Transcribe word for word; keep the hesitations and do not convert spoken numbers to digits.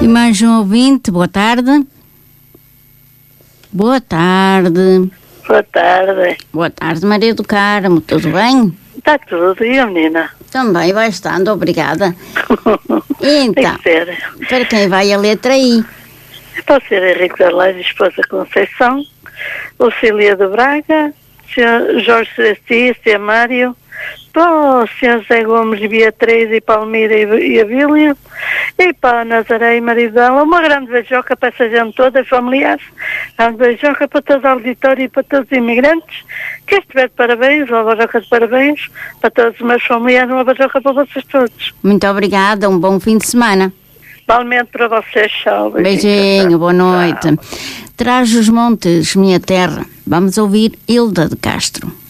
E mais um ouvinte, boa tarde. Boa tarde. Boa tarde. Boa tarde, Maria do Carmo, tudo bem? Está tudo, e a menina? Também vai estando, obrigada. Então, Tem que ser. para quem vai a letra I? Pode ser Henrique Darlais, esposa Conceição, Lucília de Braga, senhor Jorge Celestia, senhor Mário, para o senhor Zé Gomes, Beatriz e Palmira e, e Abílio, e para a Nazaré e marido dela, uma grande beijoca para essa gente toda e familiares, grande beijoca para todo o auditório e para todos os imigrantes, que estiver de parabéns, uma beijoca de parabéns para todos os meus familiares, uma beijoca para vocês todos. Muito obrigada, um bom fim de semana. Igualmente para vocês, tchau. Beijinho, boa noite. Traz os montes, minha terra. Vamos ouvir Hilda de Castro.